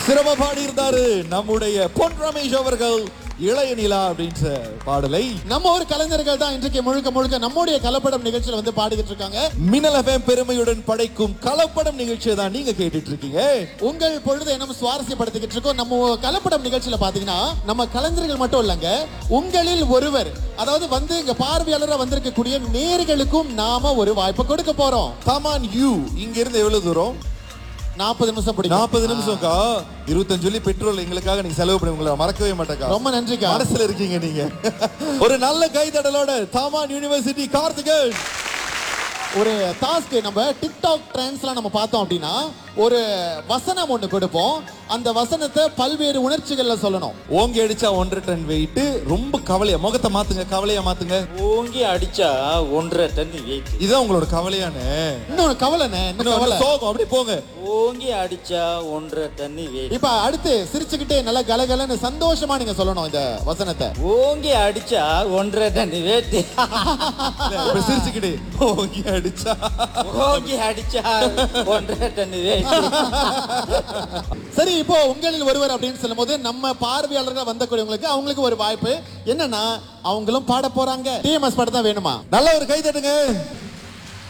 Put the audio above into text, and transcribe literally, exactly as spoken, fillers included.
சிறப்பா பாடி இருந்தாரு நம்முடைய பொன் ரமேஷ் அவர்கள் இளைய நிலா அப்படின்ற பாடலை. நம்ம ஒரு கலைஞர்கள் தான் இன்றைக்கு முழுக்க முழுக்க நம்முடைய கலப்படம் நிகழ்ச்சியில வந்து பாடிக்கிட்டு இருக்காங்க. மின்னல் எஃப்எம் பெருமையுடன் படைக்கும் கலப்படம் நிகழ்ச்சியை தான் நீங்க கேட்டுட்டு இருக்கீங்க. உங்கள் பொழுது என்ன சுவாரஸ்யப்படுத்திக்கிட்டு இருக்கோம். நம்ம கலப்படம் நிகழ்ச்சியில பாத்தீங்கன்னா நம்ம கலைஞர்கள் மட்டும் இல்லங்க, உங்களில் ஒருவர், அதாவது வந்து இங்க பார்வையாளரா வந்திருக்கக்கூடிய நேர்களுக்கும் நாம ஒரு வாய்ப்பு கொடுக்க போறோம். தமான் யூ இங்க இருந்து எவ்வளவு தூரம்? நாற்பது நிமிஷம் பிடிக்கும். நாற்பது நிமிஷம்க்கா. இருபத்தஞ்சு சொல்லி பெட்ரோல் எங்களுக்காக நீங்க செலவு பண்ணி உங்களை மறக்கவே மாட்டேக்கா. ரொம்ப நன்றிக்கா. மனசுல இருக்கீங்க நீங்க. ஒரு நல்ல கைதடலோட தாமான் யூனிவர்சிட்டி கார்த்திகேயன். ஒரு டாஸ்க் நம்ம டிக்டாக் ட்ரெண்ட்ஸ்லாம் நம்ம பார்த்தோம் அப்படின்னா ஒரு வசனம் ஒண்ணு கொடுப்போம். அந்த வசனத்தை பல்வேறு உணர்ச்சிகள்ல சொல்லணும். ஓங்கி அடிச்சா ஒன்றரை டன் வெயிட். ரொம்ப கவலையா முகத்தை மாத்துங்க, கவலையா மாத்துங்க. ஓங்கி அடிச்சா ஒன்றரை டன் வெயிட். இதுதான் உங்களோட கவலையான. இன்னொரு கவலைனே, இன்னும் கவலை. சோகம் அப்படி போங்க. ஓங்கி அடிச்சா ஒன்றரை டன் வெயிட். இப்ப அடுத்து சிரிச்சுக்கிட்டே நல்ல கலகலன்னு சந்தோஷமா நீங்க சொல்லணும் இந்த வசனத்தை. ஓங்கி அடிச்சா ஒன்றரை டன் வெயிட். இப்ப சிரிச்சுக்கிட்டே ஓங்கி அடிச்சா ஓங்கி அடிச்சா ஒன்றரை டன் வெயிட். சரி, இப்போ உங்களில் ஒருவர் அப்படின்னு சொல்லும் போது நம்ம பார்வையாளர்கள் வந்தக்கூடியவங்களுக்கு அவங்களுக்கு ஒரு வாய்ப்பு என்னன்னா அவங்களும் பாட போறாங்க. டிஎம்எஸ் பாட தான் வேணுமா? நல்ல ஒரு கை தட்டுங்க.